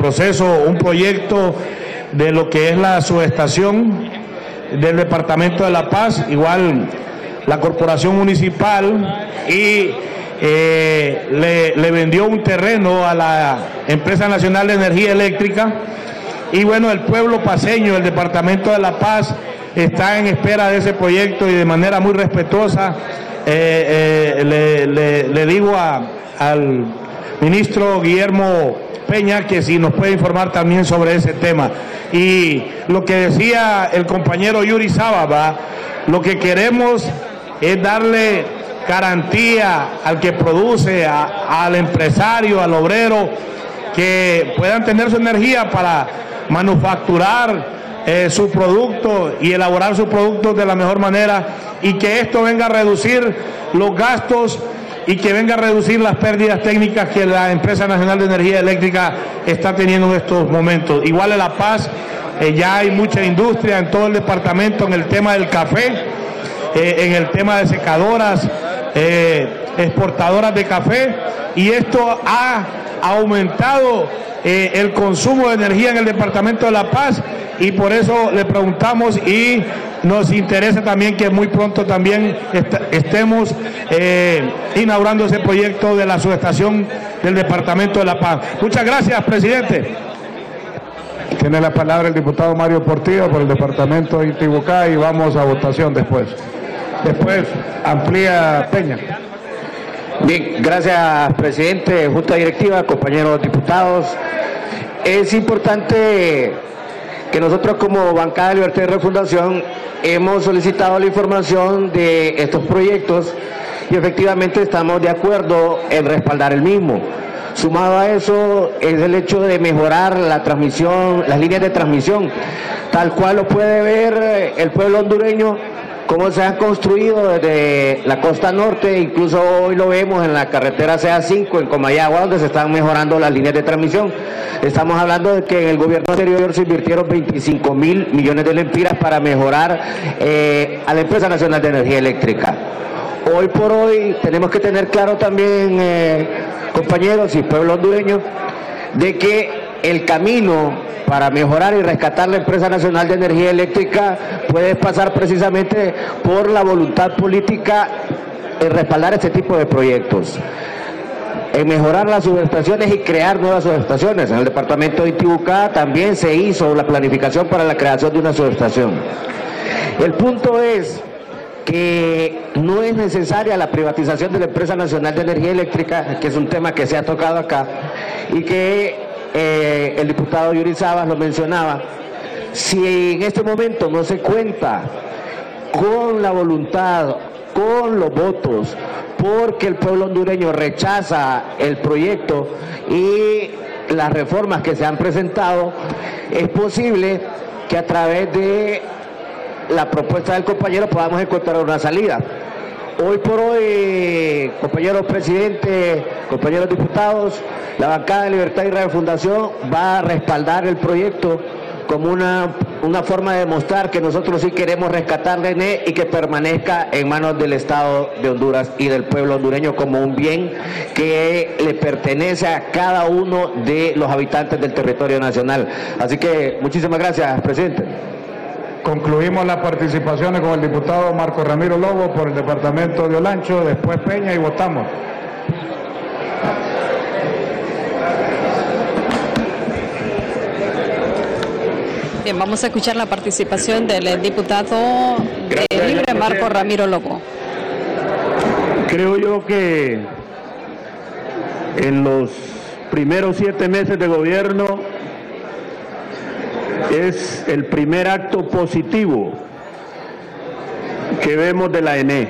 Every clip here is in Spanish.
proceso un proyecto de lo que es la subestación del Departamento de La Paz, igual la Corporación Municipal, y le vendió un terreno a la Empresa Nacional de Energía Eléctrica. Y bueno, el pueblo paceño, el Departamento de La Paz, está en espera de ese proyecto, y de manera muy respetuosa le digo al ministro Guillermo Peña que si nos puede informar también sobre ese tema. Y lo que decía el compañero Yuri Sábava, lo que queremos es darle garantía al que produce, al empresario, al obrero, que puedan tener su energía para manufacturar su producto y elaborar sus productos de la mejor manera, y que esto venga a reducir los gastos y que venga a reducir las pérdidas técnicas que la Empresa Nacional de Energía Eléctrica está teniendo en estos momentos. Igual en La Paz ya hay mucha industria en todo el departamento en el tema del café, en el tema de secadoras, exportadoras de café, y esto ha aumentado el consumo de energía en el departamento de La Paz, y por eso le preguntamos, y nos interesa también que muy pronto también estemos inaugurando ese proyecto de la subestación del departamento de La Paz. Muchas gracias, presidente. Tiene la palabra el diputado Mario Portillo por el departamento de Intibucá, y vamos a votación después. Después amplía Peña. Bien, gracias, presidente, junta directiva, compañeros diputados. Es importante que nosotros como Bancada de Libertad y Refundación hemos solicitado la información de estos proyectos, y efectivamente estamos de acuerdo en respaldar el mismo. Sumado a eso es el hecho de mejorar la transmisión, las líneas de transmisión, tal cual lo puede ver el pueblo hondureño, cómo se han construido desde la costa norte. Incluso hoy lo vemos en la carretera CA5 en Comayagua, donde se están mejorando las líneas de transmisión. Estamos hablando de que en el gobierno anterior se invirtieron 25.000 millones de lempiras para mejorar a la Empresa Nacional de Energía Eléctrica. Hoy por hoy tenemos que tener claro también, compañeros y pueblo hondureño, de que el camino para mejorar y rescatar la Empresa Nacional de Energía Eléctrica puede pasar precisamente por la voluntad política en respaldar este tipo de proyectos, en mejorar las subestaciones y crear nuevas subestaciones. En el departamento de Intibucá también se hizo la planificación para la creación de una subestación. El punto es que no es necesaria la privatización de la Empresa Nacional de Energía Eléctrica, que es un tema que se ha tocado acá, y que el diputado Yuri Sabas lo mencionaba. Si en este momento no se cuenta con la voluntad, con los votos, porque el pueblo hondureño rechaza el proyecto y las reformas que se han presentado, es posible que a través de la propuesta del compañero podamos encontrar una salida. Hoy por hoy, compañero presidente, compañeros diputados, la Bancada de Libertad y Refundación va a respaldar el proyecto como una forma de demostrar que nosotros sí queremos rescatar la ENE y que permanezca en manos del Estado de Honduras y del pueblo hondureño como un bien que le pertenece a cada uno de los habitantes del territorio nacional. Así que muchísimas gracias, presidente. Concluimos las participaciones con el diputado Marco Ramiro Lobo por el departamento de Olancho, después Peña, y votamos. Bien, vamos a escuchar la participación del diputado de Libre, Marco Ramiro Lobo. Creo yo que en los primeros 7 meses de gobierno es el primer acto positivo que vemos de la ENE.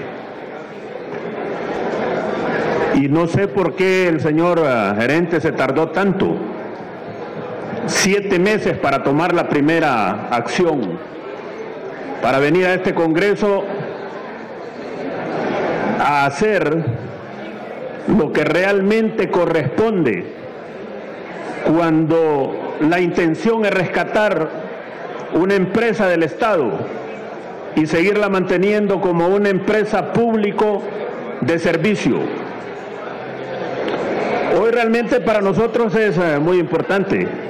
Y no sé por qué el señor gerente se tardó tanto. 7 meses para tomar la primera acción, para venir a este Congreso a hacer lo que realmente corresponde cuando la intención es rescatar una empresa del Estado y seguirla manteniendo como una empresa público de servicio. Hoy realmente para nosotros es muy importante.